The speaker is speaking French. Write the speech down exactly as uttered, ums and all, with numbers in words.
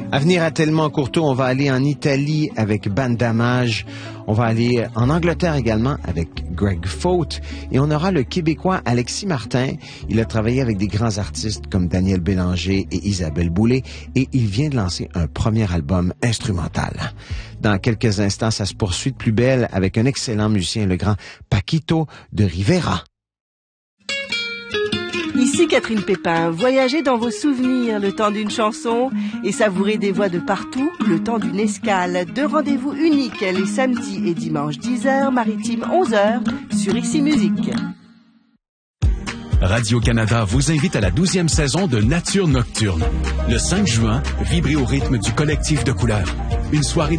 À venir à Tellement Courteau, on va aller en Italie avec Bandamage. On va aller en Angleterre également avec Greg Faute. Et on aura le Québécois Alexis Martin. Il a travaillé avec des grands artistes comme Daniel Bélanger et Isabelle Boulay. Et il vient de lancer un premier album instrumental. Dans quelques instants, ça se poursuit de plus belle avec un excellent musicien, le grand Paquito de Rivera. Ici Catherine Pépin, voyagez dans vos souvenirs le temps d'une chanson et savourez des voix de partout le temps d'une escale. Deux rendez-vous uniques les samedis et dimanches dix heures, maritime onze heures sur Ici Musique. Radio-Canada vous invite à la douzième saison de Nature Nocturne. Le cinq juin, vibrez au rythme du collectif de couleurs. Une soirée